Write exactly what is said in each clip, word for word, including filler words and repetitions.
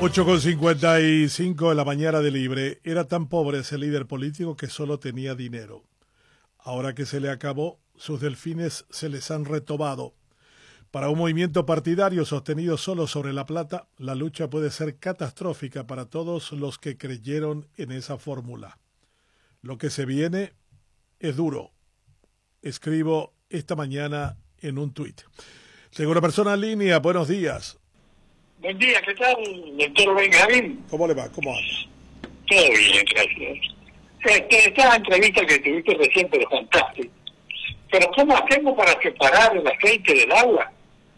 ocho con cincuenta y cinco de la mañana de Libre. Era tan pobre ese líder político que solo tenía dinero. Ahora que se le acabó, sus delfines se les han retobado. Para un movimiento partidario sostenido solo sobre la plata, la lucha puede ser catastrófica para todos los que creyeron en esa fórmula. Lo que se viene es duro. Escribo esta mañana en un tuit. Tengo una persona en línea. Buenos días. Buen día, ¿qué tal, doctor Benjamín? ¿Cómo le va? ¿Cómo anda? Todo bien, gracias. Este, esta entrevista que tuviste recién, pero fantástica. Pero ¿cómo hacemos para separar el aceite del agua?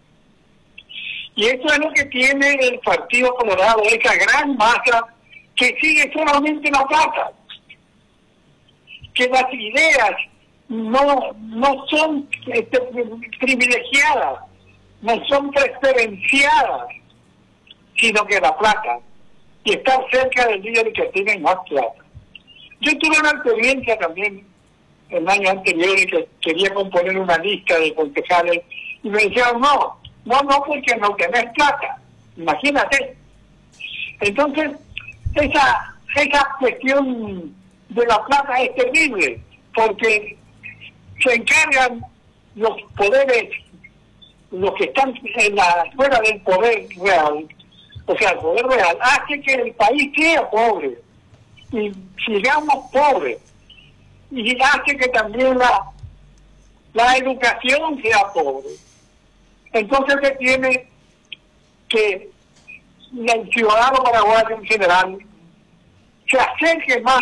Y eso es lo que tiene el Partido Colorado, esa gran masa que sigue solamente la plata. Que las ideas no, no son este, privilegiadas, no son preferenciadas, sino que la plata, y estar cerca del líder que tiene más plata. Yo tuve una experiencia también el año anterior y que quería componer una lista de concejales y me decían, no, no, no, porque no tenés plata, imagínate. Entonces, esa, esa cuestión de la plata es terrible, porque se encargan los poderes, los que están en la fuera del poder real, o sea, el poder real, hace que el país sea pobre, y sigamos pobres, y hace que también la, la educación sea pobre. Entonces se tiene que el ciudadano paraguayo en general se acerque más